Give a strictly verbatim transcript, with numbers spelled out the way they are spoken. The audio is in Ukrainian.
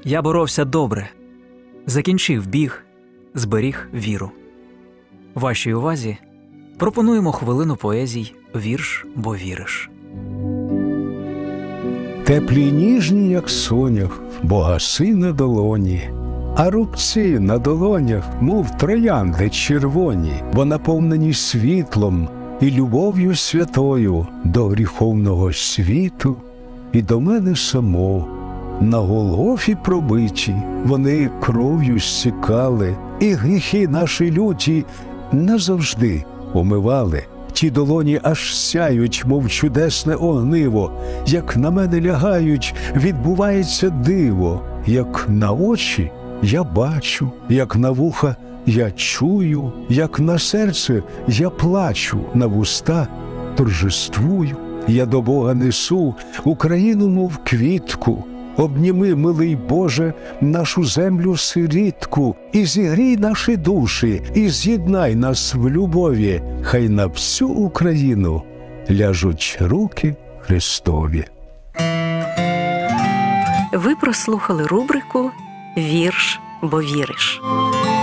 Я боровся добре, закінчив біг, зберіг віру. Вашій увазі пропонуємо хвилину поезій «Вірш, бо віриш». Теплі й ніжні, як сонях, Бога сина долоні, а рубці на долонях, мов троянди червоні, бо наповнені світлом і любов'ю святою до гріховного світу і до мене самого. На Голгофі пробиті вони кров'ю стікали, і гріхи наші люті назавжди омивали. Ті долоні аж сяють, мов чудесне огниво, як на мене лягають, відбувається диво, як на очі я бачу, як на вуха я чую, як на серце я плачу, на вуста торжествую. Я до Бога несу Україну, мов квітку. Обніми, милий Боже, нашу землю сирітку, і зігрій наші душі, і з'єднай нас в любові, хай на всю Україну ляжуть руки Христові. Ви прослухали рубрику «Вірш, бо віриш».